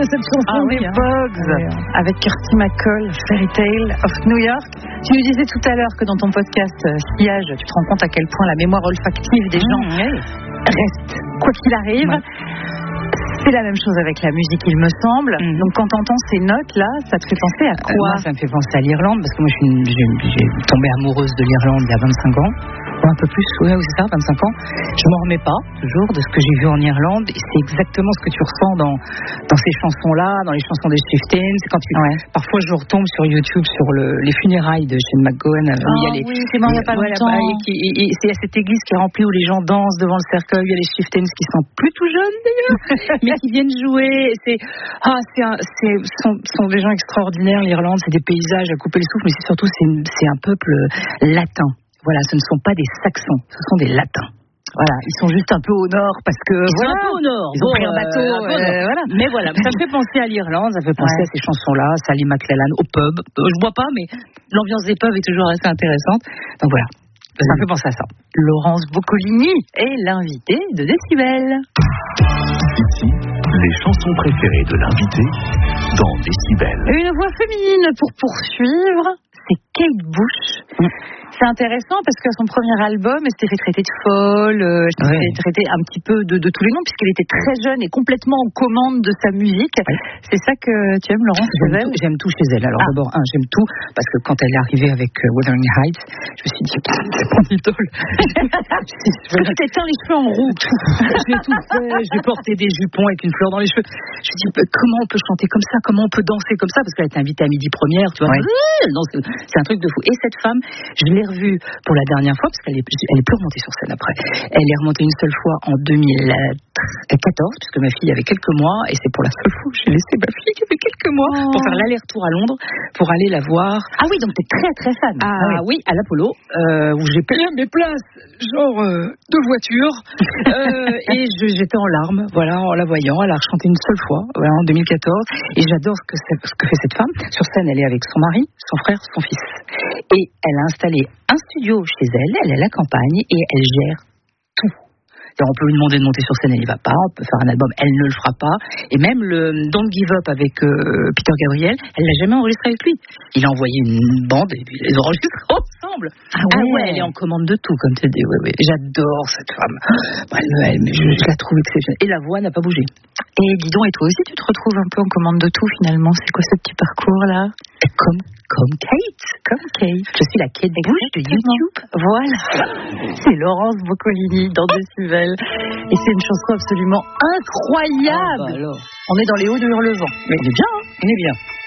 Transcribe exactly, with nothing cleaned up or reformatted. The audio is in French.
cette chanson ah, oui, des hein. Pogues, oui, hein. avec Kirsty MacColl, Fairy Tale of New York. Tu nous disais tout à l'heure que dans ton podcast euh, Sillage, tu te rends compte à quel point la mémoire olfactive des gens mmh, oui. reste, quoi qu'il arrive. Ouais. C'est la même chose avec la musique, il me semble. Mmh. Donc, quand tu entends ces notes-là, ça te fait penser à quoi? euh, Moi, ça me fait penser à l'Irlande, parce que moi, je suis une, j'ai, j'ai tombé amoureuse de l'Irlande il y a vingt-cinq ans. Un peu plus, ouais, c'est ça, vingt-cinq ans. Je m'en remets pas, toujours, de ce que j'ai vu en Irlande. Et c'est exactement ce que tu ressens dans, dans ces chansons-là, dans les chansons des Chieftains. Quand tu, ouais. Parfois, je retombe sur YouTube sur le, les funérailles de Shane MacGowan. Oh, où il y a les, oui, c'est mort il n'y a pas voilà, longtemps. Et, qui, et, et c'est à cette église qui est remplie où les gens dansent devant le cercueil. Il y a les Chieftains qui sont plus tout jeunes, d'ailleurs, mais qui viennent jouer. C'est, ah, c'est, un, c'est sont, sont des gens extraordinaires, l'Irlande. C'est des paysages à couper le souffle, mais c'est surtout, c'est, une, c'est un peuple latin. Voilà, ce ne sont pas des Saxons, ce sont des Latins. Voilà, ils sont juste un peu au nord parce que ils voilà, sont un peu au nord. Ils ont bon, pris un bateau, euh, euh, voilà. Mais voilà, ça me fait penser à l'Irlande, ça me fait penser ouais. à ces chansons-là, Sally MacLellan au pub. Je bois pas, mais l'ambiance des pubs est toujours assez intéressante. Donc voilà, ça me fait penser à ça. Laurence Boccolini est l'invitée de Décibel. Ici, les chansons préférées de l'invité dans Décibel. Une voix féminine pour poursuivre. C'est Kate Bush. Mmh. C'est intéressant parce qu'à son premier album, elle s'était fait traiter de folle, elle s'était ouais. fait traiter un petit peu de, de tous les noms puisqu'elle était très jeune et complètement en commande de sa musique. Ouais. C'est ça que tu aimes, Laurence, chez j'aime elle? Tout, j'aime tout chez elle. Alors ah. d'abord, un, j'aime tout parce que quand elle est arrivée avec uh, Wuthering Heights, je me suis dit, c'est mon idole. Tu t'éteins les cheveux en roux. J'ai tout fait, j'ai porté des jupons avec une fleur dans les cheveux. Je me suis dit, comment on peut chanter comme ça? Comment on peut danser comme ça? Parce qu'elle était invitée à Midi Première, tu vois. Ouais. Non, c'est, c'est un truc de fou. Et cette femme, je l'ai revue pour la dernière fois, parce qu'elle est, elle est plus remontée sur scène après. Elle est remontée une seule fois en deux mille quatorze, puisque ma fille avait quelques mois, et c'est pour la seule fois que j'ai laissé ma fille qui avait quelques mois oh. pour faire l'aller-retour à Londres, pour aller la voir. Ah oui, donc t'es très très fan. Ah, ah oui. oui, à l'Apollo, euh, où j'ai payé mes places, genre euh, de voiture, euh, et je, j'étais en larmes, voilà, en la voyant. Elle a rechanté une seule fois, voilà, en deux mille quatorze, et j'adore ce que, ce que fait cette femme. Sur scène, elle est avec son mari, son frère, son fils. Et elle a installé un studio chez elle, elle est à la campagne, et elle gère tout. Alors on peut lui demander de monter sur scène, elle n'y va pas. On peut faire un album, elle ne le fera pas. Et même le Don't Give Up avec euh, Peter Gabriel, elle l'a jamais enregistré avec lui. Il a envoyé une bande et puis ils les enregistrent ensemble. Ah ouais. ah ouais, elle est en commande de tout, comme tu dis. Ouais, ouais. J'adore cette femme. Elle, elle, je, je la trouve exceptionnelle. Et la voix n'a pas bougé. Et dis donc, et toi aussi, tu te retrouves un peu en commande de tout finalement. C'est quoi ce petit parcours-là? Comme, comme Kate. Comme Kate. Je suis la Kate Bush de YouTube. Voilà. C'est Laurence Boccolini dans Décibel. Et c'est une chanson absolument incroyable. Ah bah alors. On est dans les hauts de Hurlevent. Mais il est bien, hein. Il est bien.